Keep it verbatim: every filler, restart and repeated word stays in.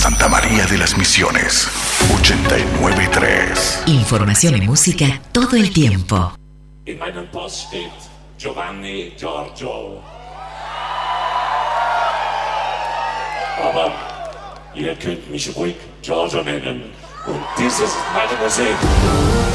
Santa María de las Misiones, ochenta y nueve punto tres. Información y música todo el tiempo. In meinem Pass steht Giovanni Giorgio. Aber ihr könnt mich ruhig Giorgio nennen. Und dies ist meine Musik.